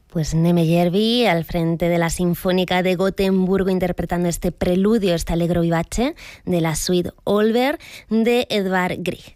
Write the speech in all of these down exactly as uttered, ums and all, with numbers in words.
Pues Neme Järvi al frente de la Sinfónica de Gotemburgo interpretando este preludio, este allegro vivace de la suite Olver de Edvard Grieg.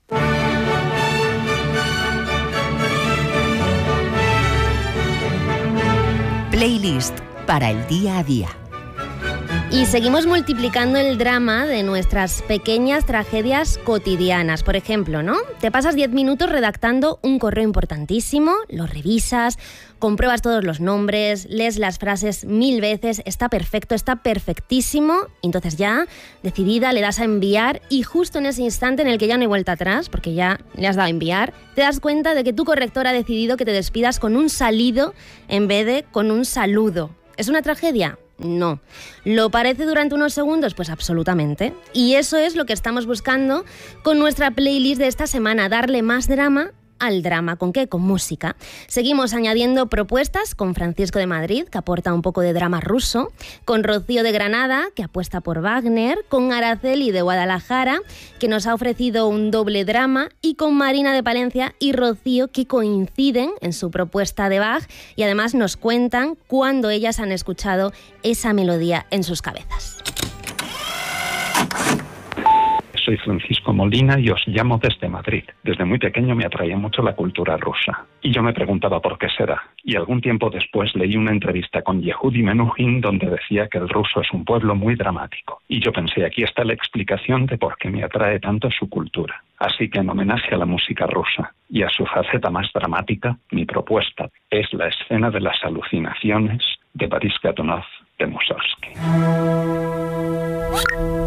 Playlist para el día a día. Y seguimos multiplicando el drama de nuestras pequeñas tragedias cotidianas. Por ejemplo, ¿no? Te pasas diez minutos redactando un correo importantísimo, lo revisas, compruebas todos los nombres, lees las frases mil veces, está perfecto, está perfectísimo, y entonces ya, decidida, le das a enviar y justo en ese instante en el que ya no hay vuelta atrás, porque ya le has dado a enviar, te das cuenta de que tu corrector ha decidido que te despidas con un salido en vez de con un saludo. ¿Es una tragedia? No. ¿Lo parece durante unos segundos? Pues absolutamente. Y eso es lo que estamos buscando con nuestra playlist de esta semana, darle más drama al drama. ¿Con qué? Con música. Seguimos añadiendo propuestas con Francisco de Madrid, que aporta un poco de drama ruso, con Rocío de Granada, que apuesta por Wagner, con Araceli de Guadalajara, que nos ha ofrecido un doble drama, y con Marina de Palencia y Rocío, que coinciden en su propuesta de Bach y además nos cuentan cuándo ellas han escuchado esa melodía en sus cabezas. Soy Francisco Molina y os llamo desde Madrid. Desde muy pequeño me atraía mucho la cultura rusa. Y yo me preguntaba por qué será. Y algún tiempo después leí una entrevista con Yehudi Menuhin donde decía que el ruso es un pueblo muy dramático. Y yo pensé, aquí está la explicación de por qué me atrae tanto su cultura. Así que en homenaje a la música rusa y a su faceta más dramática, mi propuesta es la escena de las alucinaciones de Boris Godunov de Mussorgsky.